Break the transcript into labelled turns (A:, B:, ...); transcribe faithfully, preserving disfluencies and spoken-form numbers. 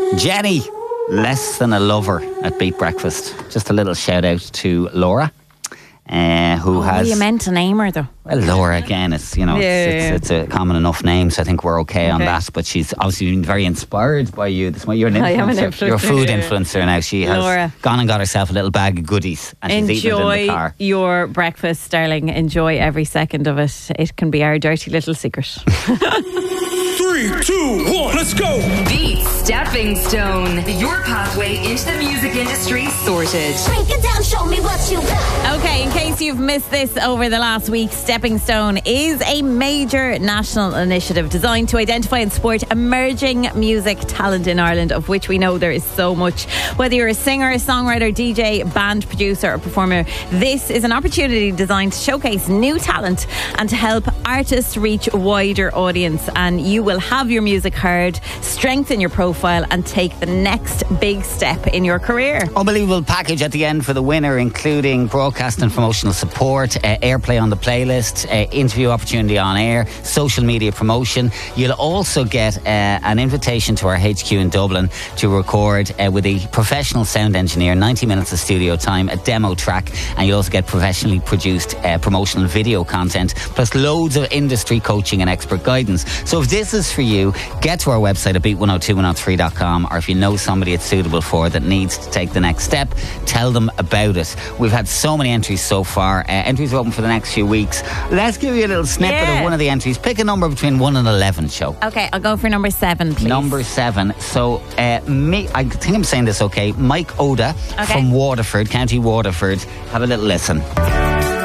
A: Jenny, less than a lover at Beat Breakfast. Just a little shout out to Laura, uh, who
B: oh,
A: has.
B: You meant to name her though.
A: Well, Laura again. It's you know,
B: Yeah,
A: it's,
B: yeah,
A: it's, it's a common enough name, so I think we're okay, okay on
B: Okay.
A: that. But she's obviously been very inspired by you. This you're an influencer.
B: I am an influencer.
A: You're a food influencer now. She has
B: Laura.
A: gone and got herself a little bag of goodies, and she's eating it in the
B: Enjoy
A: car.
B: your breakfast, darling. Enjoy every second of it. It can be our dirty little secret.
C: Three, two, one, let's go!
D: Beat Stepping Stone. Your pathway into the music industry sorted.
E: Break it down, show me what you got.
B: Okay, in case you've missed this over the last week, Stepping Stone is a major national initiative designed to identify and support emerging music talent in Ireland, of which we know there is so much. Whether you're a singer, a songwriter, D J, band producer or performer, this is an opportunity designed to showcase new talent and to help artists reach a wider audience. And you will have your music heard, strengthen your profile and take the next big step in your career.
A: Unbelievable package at the end for the winner, including broadcast and promotional support, uh, airplay on the playlist, uh, interview opportunity on air, social media promotion. You'll also get uh, an invitation to our H Q in Dublin to record uh, with a professional sound engineer, ninety minutes of studio time, a demo track, and you'll also get professionally produced uh, promotional video content, plus loads of industry coaching and expert guidance. So if this is for you, get to our website at beat one oh two one oh three dot com, or if you know somebody it's suitable for that needs to take the next step, tell them about it. We've had so many entries so far. Uh, entries are open for the next few weeks. Let's give you a little snippet
B: Yeah.
A: of one of the entries. Pick a number between one and eleven, show.
B: Okay, I'll go for number seven, please.
A: Number seven. So, uh, me, I think I'm saying this okay. Mike Oda
B: Okay.
A: from Waterford, County Waterford. Have a little listen.